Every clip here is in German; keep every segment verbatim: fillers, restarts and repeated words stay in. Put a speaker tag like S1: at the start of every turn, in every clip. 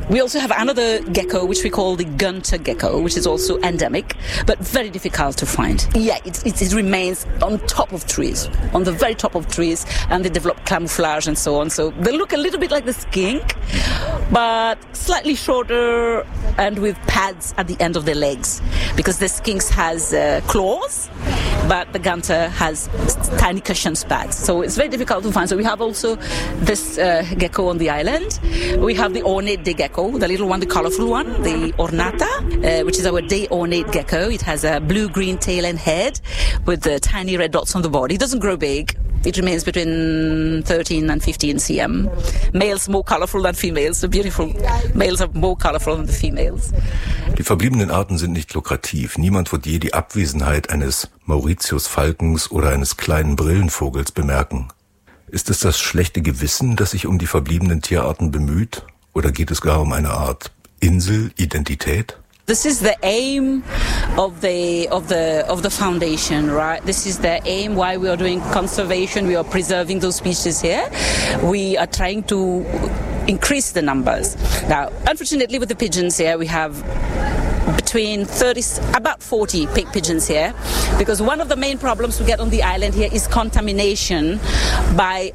S1: We also have another gecko, which we call the Gunter gecko, which is also endemic, but very difficult to find. Yeah, it, it, it remains on top of trees, on the very top of trees, and they develop camouflage and so on. So they look a little bit like the skink, but slightly shorter and with pads at the end of their legs, because the skink has uh, claws, but the Gunter has tiny cushion pads. So it's very difficult to find. So we have also this uh, gecko on the island. We have the ornate day gecko, the little one, the colorful one, the ornata, uh, which is our day ornate gecko. It has a blue-green tail and head with the tiny red dots on the body. It doesn't grow big. It remains between thirteen and fifteen centimeters. Males more colorful than females. The beautiful males are more colorful than the females.
S2: Die verbliebenen Arten sind nicht lukrativ. Niemand wird je die Abwesenheit eines Mauritius-Falkens oder eines kleinen Brillenvogels bemerken. Ist es das schlechte Gewissen, das sich um die verbliebenen Tierarten bemüht? Oder geht es gar um eine Art Insel-Identität?
S1: This is the aim of the of the of the foundation, right? This is the aim why we are doing conservation. We are preserving those species here. We are trying to increase the numbers. Now, unfortunately, with the pigeons here, we have between thirty, about forty pig pigeons here, because one of the main problems we get on the island here is contamination by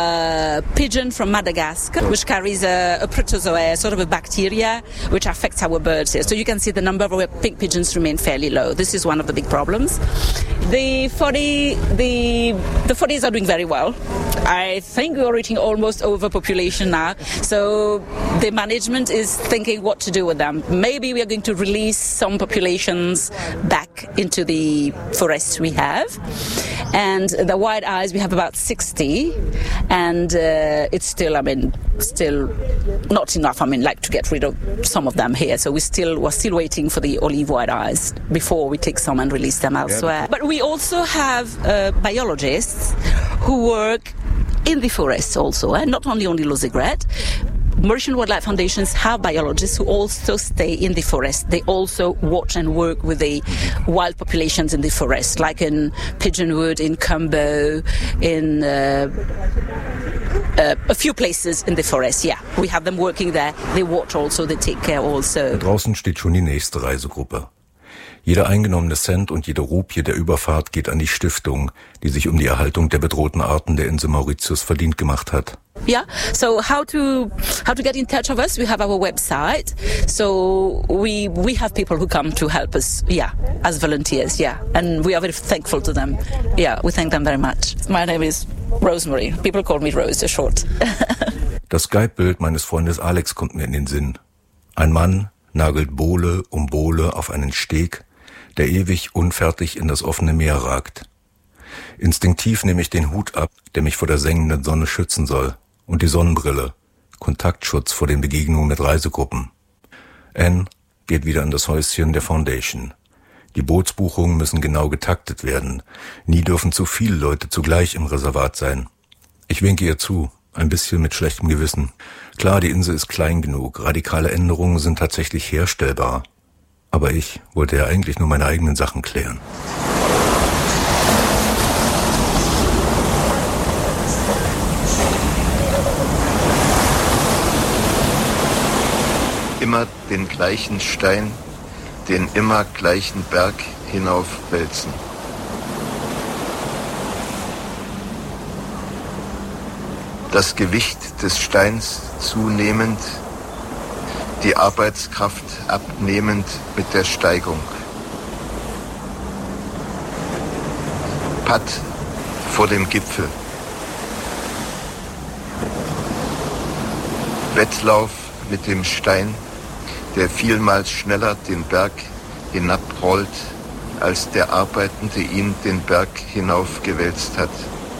S1: a pigeon from Madagascar, which carries a, a protozoa, sort of a bacteria, which affects our birds here. So you can see the number of our pig pigeons remain fairly low. This is one of the big problems. The forty, the the forties are doing very well. I think we are reaching almost overpopulation now. So the management is thinking what to do with them. Maybe we are going to release some populations back into the forests we have. And the white eyes, we have about sixty. And uh, it's still, I mean, still not enough, I mean, like to get rid of some of them here. So we still, we're still waiting for the olive white eyes before we take some and release them elsewhere. But we also have uh, biologists who work in the forests also, and not only on the Lozigret. Mauritian Wildlife Foundations have biologists who also stay in the forest. They also watch and work with the wild populations in the forest, like in Pigeonwood, in Cumbo, in uh, uh, a few places in the forest. Yeah, we have them working there. They watch also, they take care also.
S2: Draußen steht schon die nächste Reisegruppe. Jeder eingenommene Cent und jede Rupie der Überfahrt geht an die Stiftung, die sich um die Erhaltung der bedrohten Arten der Insel Mauritius verdient gemacht hat.
S1: Yeah, so how to how to get in touch with us? We have our website. So we we have people who come to help us, yeah, as volunteers, yeah. And we are very thankful to them. Yeah, we thank them very much. My name is Rosemary. People call me Rose, for short.
S2: Das Skype-Bild meines Freundes Alex kommt mir in den Sinn. Ein Mann nagelt Bohle um Bohle auf einen Steg, der ewig unfertig in das offene Meer ragt. Instinktiv nehme ich den Hut ab, der mich vor der sengenden Sonne schützen soll, und die Sonnenbrille, Kontaktschutz vor den Begegnungen mit Reisegruppen. Anne geht wieder in das Häuschen der Foundation. Die Bootsbuchungen müssen genau getaktet werden. Nie dürfen zu viele Leute zugleich im Reservat sein. Ich winke ihr zu, ein bisschen mit schlechtem Gewissen. Klar, die Insel ist klein genug, radikale Änderungen sind tatsächlich herstellbar. Aber ich wollte ja eigentlich nur meine eigenen Sachen klären.
S3: Immer den gleichen Stein, den immer gleichen Berg hinaufwälzen. Das Gewicht des Steins zunehmend, die Arbeitskraft abnehmend mit der Steigung. Patt vor dem Gipfel. Wettlauf mit dem Stein, der vielmals schneller den Berg hinabrollt, als der Arbeitende ihn den Berg hinaufgewälzt hat.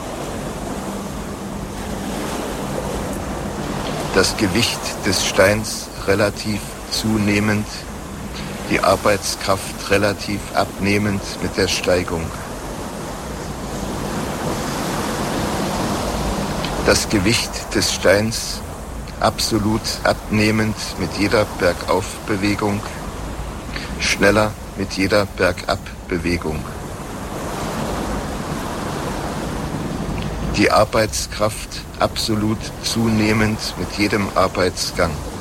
S3: Das Gewicht des Steins relativ zunehmend, die Arbeitskraft relativ abnehmend mit der Steigung. Das Gewicht des Steins absolut abnehmend mit jeder Bergaufbewegung, schneller mit jeder Bergabbewegung. Die Arbeitskraft absolut zunehmend mit jedem Arbeitsgang.